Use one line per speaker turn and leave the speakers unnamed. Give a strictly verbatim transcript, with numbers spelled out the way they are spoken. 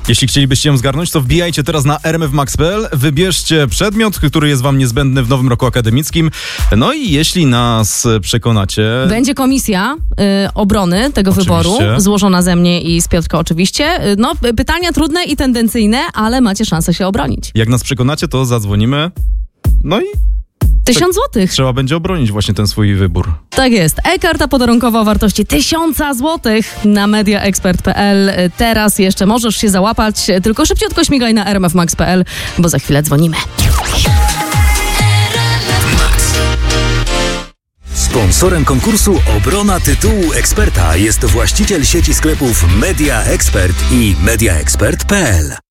Jeśli chcielibyście ją zgarnąć, to wbijajcie teraz na r m f max kropka p l, wybierzcie przedmiot, który jest wam niezbędny w nowym roku akademickim. No i jeśli nas przekonacie...
Będzie komisja y, obrony tego
Oczywiście.
wyboru, złożona ze mnie i z Piotrka oczywiście. Y, No, p- pytania trudne i tendencyjne, ale macie szansę się obronić.
Jak nas przekonacie, to zadzwonimy. No i
Tysiąc złotych.
trzeba będzie obronić właśnie ten swój wybór.
Tak jest. E-karta podarunkowa o wartości tysiąca złotych na mediaexpert kropka p l. Teraz jeszcze możesz się załapać, tylko szybciutko śmigaj na r m f max kropka p l, bo za chwilę dzwonimy.
Sponsorem konkursu Obrona tytułu eksperta jest właściciel sieci sklepów Media Expert i mediaexpert kropka p l.